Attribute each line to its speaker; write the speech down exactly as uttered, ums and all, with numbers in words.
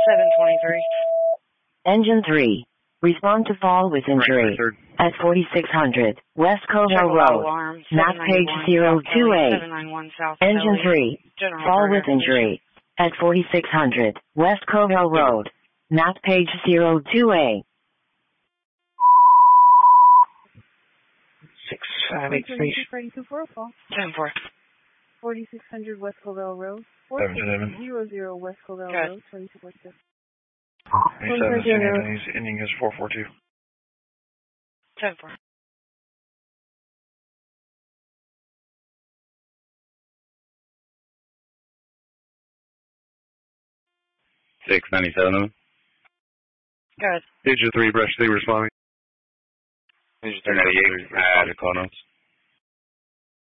Speaker 1: seven twenty-three.
Speaker 2: Engine three. Respond to fall with injury at forty-six hundred West Covell Road, map page zero two A. Engine three. Fall with injury at forty-six hundred West Covell Road, map page zero two A.
Speaker 3: Six five eight three.
Speaker 1: ten four.
Speaker 4: forty-six hundred West Covell Road.
Speaker 3: Seven seven.
Speaker 4: Zero zero West Covell
Speaker 1: Good.
Speaker 4: Road. Twenty-two point six.
Speaker 3: Seven seven. Ending is four four two.
Speaker 1: ten four.
Speaker 5: six ninety-seven.
Speaker 1: Good.
Speaker 3: Digit three, brush three responding.
Speaker 5: Digit three ninety-eight. Add call notes.